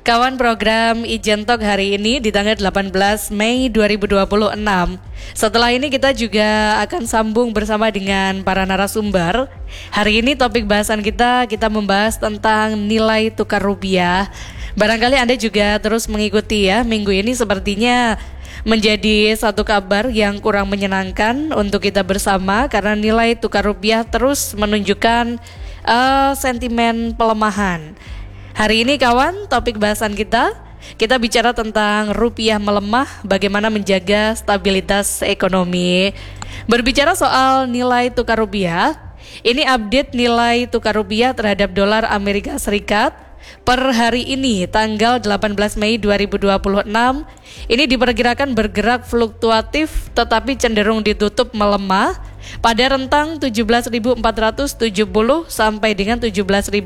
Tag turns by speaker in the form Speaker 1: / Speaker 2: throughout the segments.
Speaker 1: Kawan program Ijen Talk hari ini di tanggal 18 Mei 2026. Setelah ini kita juga akan sambung bersama dengan para narasumber. Hari ini topik bahasan kita membahas tentang nilai tukar rupiah. Barangkali Anda juga terus mengikuti ya. Minggu ini sepertinya menjadi satu kabar yang kurang menyenangkan untuk kita bersama karena nilai tukar rupiah terus menunjukkan sentimen pelemahan. Hari ini kawan, topik bahasan kita bicara tentang rupiah melemah, bagaimana menjaga stabilitas ekonomi. Berbicara soal nilai tukar rupiah, ini update nilai tukar rupiah terhadap dolar Amerika Serikat per hari ini tanggal 18 Mei 2026. Ini diperkirakan bergerak fluktuatif tetapi cenderung ditutup melemah pada rentang 17.470 sampai dengan 17.530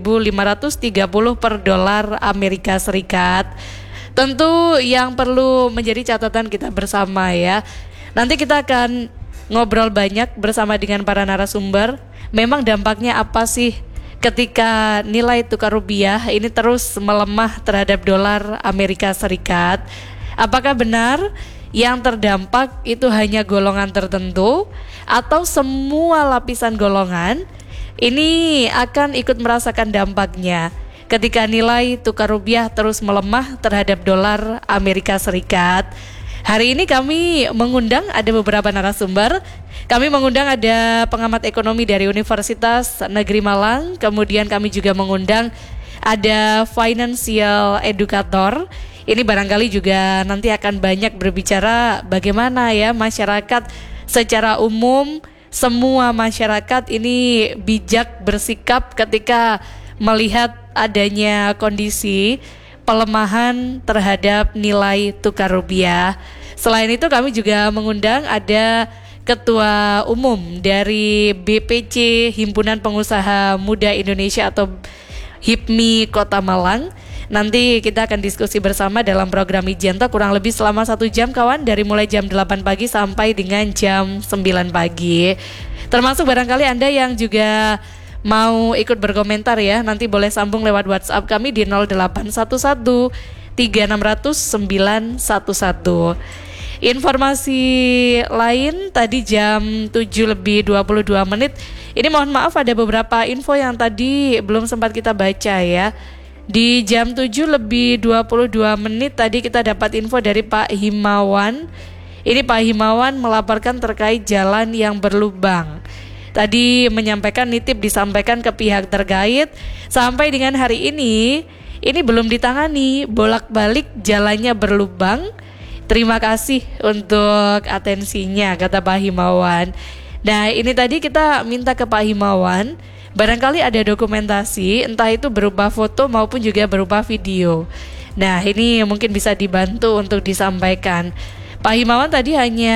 Speaker 1: per dolar Amerika Serikat. Tentu yang perlu menjadi catatan kita bersama ya. Nanti kita akan ngobrol banyak bersama dengan para narasumber. Memang dampaknya apa sih ketika nilai tukar rupiah ini terus melemah terhadap dolar Amerika Serikat? Apakah benar yang terdampak itu hanya golongan tertentu atau semua lapisan golongan ini akan ikut merasakan dampaknya ketika nilai tukar rupiah terus melemah terhadap dolar Amerika Serikat? Hari ini kami mengundang ada beberapa narasumber. Kami mengundang ada pengamat ekonomi dari Universitas Negeri Malang. Kemudian kami juga mengundang ada financial educator. Ini barangkali juga nanti akan banyak berbicara bagaimana ya masyarakat secara umum, semua masyarakat ini bijak bersikap ketika melihat adanya kondisi pelemahan terhadap nilai tukar rupiah. Selain itu kami juga mengundang ada Ketua Umum dari BPC Himpunan Pengusaha Muda Indonesia atau HIPMI Kota Malang. Nanti kita akan diskusi bersama dalam program Ijen Talk kurang lebih selama 1 jam kawan, dari mulai jam 8 pagi sampai dengan jam 9 pagi. Termasuk barangkali Anda yang juga mau ikut berkomentar ya, nanti boleh sambung lewat WhatsApp kami di 0811 3600 911. Informasi lain tadi jam 7:22 ini mohon maaf ada beberapa info yang tadi belum sempat kita baca ya. Di jam 7:22 tadi kita dapat info dari Pak Himawan. Ini Pak Himawan melaporkan terkait jalan yang berlubang. Tadi menyampaikan nitip disampaikan ke pihak terkait. Sampai dengan hari ini belum ditangani, bolak-balik jalannya berlubang. Terima kasih untuk atensinya, kata Pak Himawan. Nah ini tadi kita minta ke Pak Himawan, barangkali ada dokumentasi, entah itu berupa foto maupun juga berupa video. Nah ini mungkin bisa dibantu untuk disampaikan. Pak Himawan tadi hanya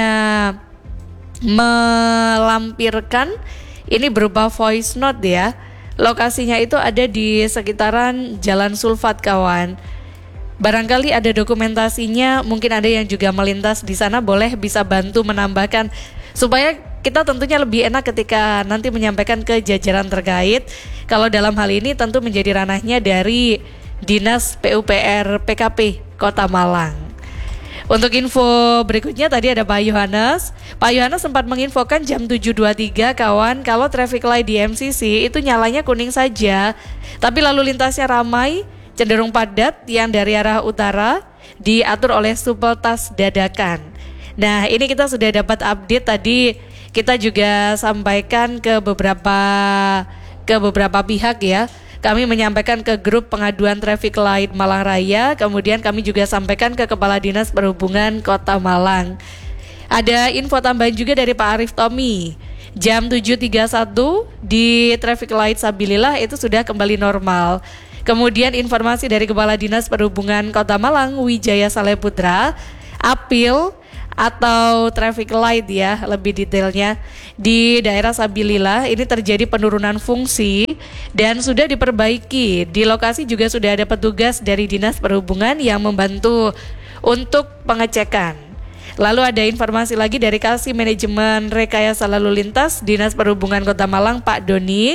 Speaker 1: melampirkan ini berupa voice note ya. Lokasinya itu ada di sekitaran Jalan Sulfat kawan. Barangkali ada dokumentasinya, mungkin ada yang juga melintas di sana, boleh bisa bantu menambahkan supaya kita tentunya lebih enak ketika nanti menyampaikan ke jajaran terkait. Kalau dalam hal ini tentu menjadi ranahnya dari Dinas PUPR PKP Kota Malang. Untuk info berikutnya tadi ada Pak Yohanes. Pak Yohanes sempat menginfokan jam 7.23 kawan, kalau traffic light di MCC itu nyalanya kuning saja, tapi lalu lintasnya ramai, cenderung padat yang dari arah utara diatur oleh supeltas dadakan. Nah ini kita sudah dapat update tadi, kita juga sampaikan ke beberapa pihak ya. Kami menyampaikan ke grup pengaduan traffic light Malang Raya, kemudian kami juga sampaikan ke Kepala Dinas Perhubungan Kota Malang. Ada info tambahan juga dari Pak Arif Tommy. Jam 7.31 di traffic light Sabilillah itu sudah kembali normal. Kemudian informasi dari Kepala Dinas Perhubungan Kota Malang Wijaya Saleputra, apil atau traffic light ya lebih detailnya di daerah Sabilillah ini terjadi penurunan fungsi dan sudah diperbaiki. Di lokasi juga sudah ada petugas dari Dinas Perhubungan yang membantu untuk pengecekan. Lalu ada informasi lagi dari Kasih Manajemen Rekayasa Lalu Lintas Dinas Perhubungan Kota Malang Pak Doni.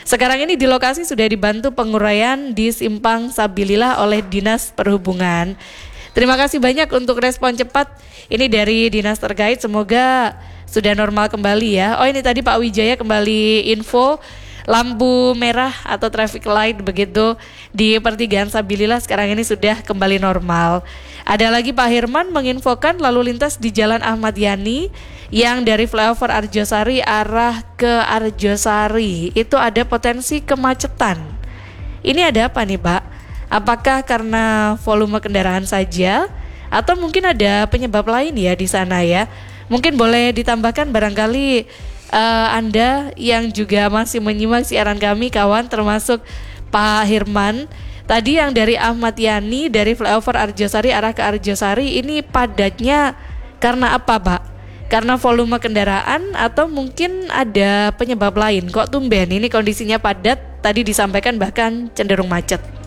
Speaker 1: Sekarang ini di lokasi sudah dibantu penguraian di Simpang Sabilillah oleh Dinas Perhubungan. Terima kasih banyak untuk respon cepat ini dari dinas terkait, semoga sudah normal kembali ya. Oh ini tadi Pak Wijaya kembali info lampu merah atau traffic light begitu di pertigaan Sabilillah sekarang ini sudah kembali normal. Ada lagi Pak Herman menginfokan lalu lintas di Jalan Ahmad Yani yang dari flyover Arjosari arah ke Arjosari itu ada potensi kemacetan. Ini ada apa nih Pak? Apakah karena volume kendaraan saja atau mungkin ada penyebab lain ya di sana ya? Mungkin boleh ditambahkan barangkali Anda yang juga masih menyimak siaran kami kawan, termasuk Pak Hirman. Tadi yang dari Ahmad Yani dari flyover Arjosari arah ke Arjosari ini padatnya karena apa Pak? Karena volume kendaraan atau mungkin ada penyebab lain? Kok tumben ini kondisinya padat, tadi disampaikan bahkan cenderung macet.